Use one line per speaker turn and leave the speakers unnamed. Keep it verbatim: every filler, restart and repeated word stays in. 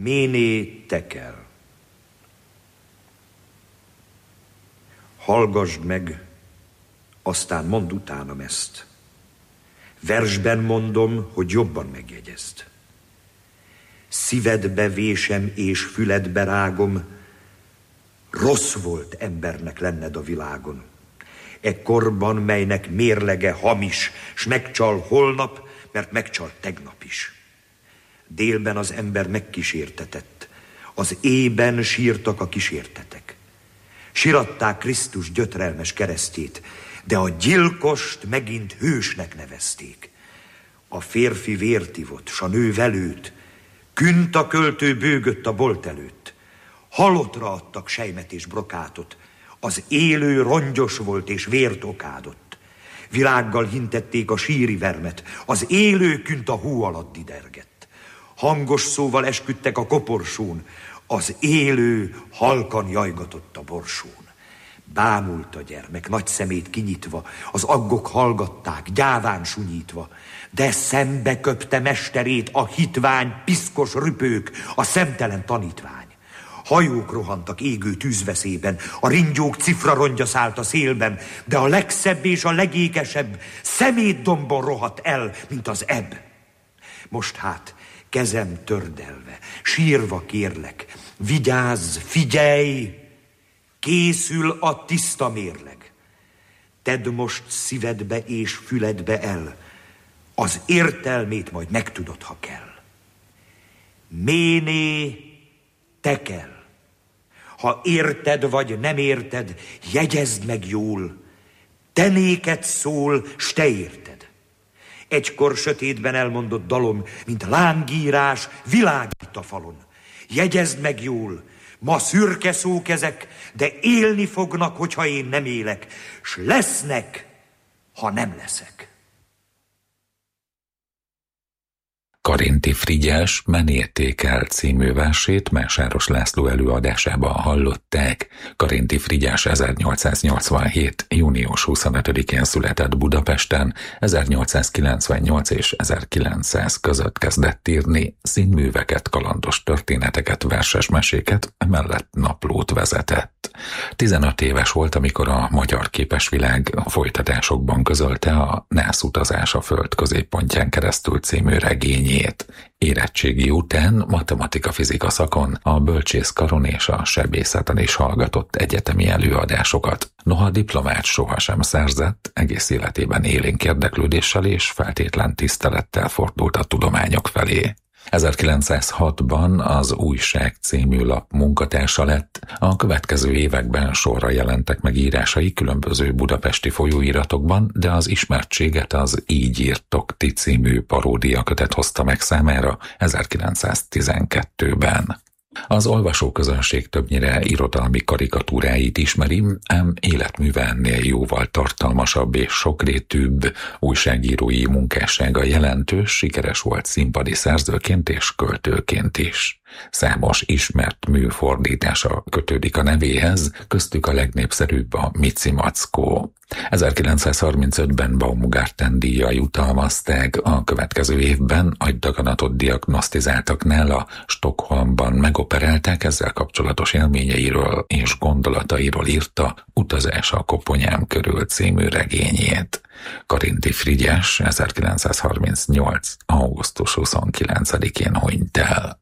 Méné tekel. Hallgasd meg, aztán mondd utánam ezt. Versben mondom, hogy jobban megjegyezd. Szívedbe vésem és füledbe rágom, rossz volt embernek lenned a világon. E korban, melynek mérlege hamis, s megcsal holnap, mert megcsal tegnap is. Délben az ember megkísértetett, az éjben sírtak a kísértetek. Siratták Krisztus gyötrelmes keresztjét, de a gyilkost megint hősnek nevezték. A férfi vért ivott, s a nő velőt, künt a költő bőgött a bolt előtt. Halottra adtak sejmet és brokátot, az élő rongyos volt és vért okádott. Virággal hintették a síri vermet, az élő künt a hó alatt didergett. Hangos szóval esküdtek a koporsón, az élő halkan jajgatott a borsón. Bámult a gyermek, nagy szemét kinyitva, az aggok hallgatták, gyáván sunyítva, de szembe köpte mesterét a hitvány, piszkos rüpők, a szemtelen tanítvány. Hajók rohantak égő tűzveszélyben, a ringyók cifra rongya szállt a szélben, de a legszebb és a legékesebb szemétdombon rohadt el, mint az ebb. Most hát, kezem tördelve, sírva kérlek, vigyázz, figyelj, készül a tiszta mérleg. Tedd most szívedbe és füledbe el, az értelmét majd megtudod, ha kell. Méné tekel. Ha érted vagy nem érted, jegyezd meg jól, te néked szól, s te érted. Egykor sötétben elmondott dalom, mint lángírás, világít a falon. Jegyezd meg jól, ma szürke szók ezek, de élni fognak, hogyha én nem élek, s lesznek, ha nem leszek.
Karinthy Frigyes Méné tekel című versét Mésáros László előadásában hallották. Karinthy Frigyes ezernyolcszáznyolcvanhét. június huszonötödikén született Budapesten, ezernyolcszázkilencvennyolc és ezerkilencszáz között kezdett írni, színműveket, kalandos történeteket, verses meséket, emellett naplót vezetett. tizenöt éves volt, amikor a Magyar Képesvilág folytatásokban közölte a Nász utazás a Föld középpontján keresztül című regényét. Érettségi után matematika-fizika szakon, a bölcsészkaron és a sebészeten is hallgatott egyetemi előadásokat. Noha diplomát sohasem szerzett, egész életében élénk érdeklődéssel és feltétlen tisztelettel fordult a tudományok felé. ezerkilencszázhatban az Újság című lap munkatársa lett, a következő években sorra jelentek meg írásai különböző budapesti folyóiratokban, de az ismertséget az Így írtok ti című paródiakötet hozta meg számára ezerkilencszáztizenkettőben. Az olvasóközönség többnyire irodalmi karikatúráit ismeri, ám életműve ennél jóval tartalmasabb és sokrétűbb, újságírói munkássága jelentős, sikeres volt színpadi szerzőként és költőként is. Számos ismert műfordítása kötődik a nevéhez, köztük a legnépszerűbb a Mici Mackó. ezerkilencszázharmincötben Baumgarten díjjal jutalmazták, a következő évben agydaganatot diagnosztizáltak nála, Stockholmban megoperálták, ezzel kapcsolatos élményeiről és gondolatairól írta Utazás a koponyám körül című regényét. Karinthy Frigyes ezerkilencszázharmincnyolc. augusztus huszonkilencedikén hunyt el.